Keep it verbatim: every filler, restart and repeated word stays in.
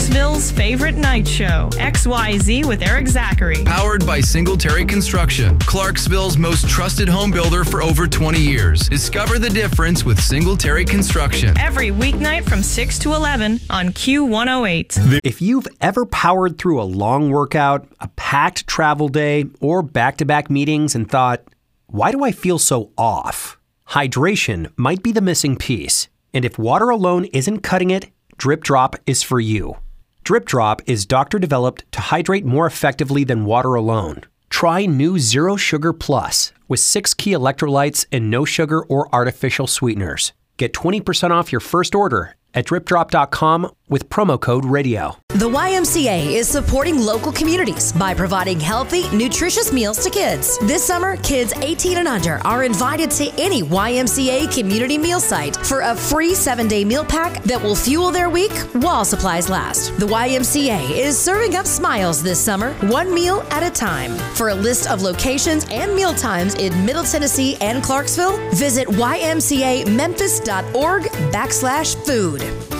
Clarksville's favorite night show, X Y Z with Eric Zachary. Powered by Singletary Construction, Clarksville's most trusted home builder for over twenty years. Discover the difference with Singletary Construction. Every weeknight from six to eleven on Q one oh eight. If you've ever powered through a long workout, a packed travel day, or back-to-back meetings and thought, why do I feel so off? Hydration might be the missing piece. And if water alone isn't cutting it, Drip Drop is for you. Drip Drop is doctor-developed to hydrate more effectively than water alone. Try new Zero Sugar Plus with six key electrolytes and no sugar or artificial sweeteners. Get twenty percent off your first order at drip drop dot com with promo code radio. The Y M C A is supporting local communities by providing healthy, nutritious meals to kids. This summer, kids eighteen and under are invited to any Y M C A community meal site for a free seven-day meal pack that will fuel their week while supplies last. The Y M C A is serving up smiles this summer, one meal at a time. For a list of locations and meal times in Middle Tennessee and Clarksville, visit y m c a memphis dot org backslash food.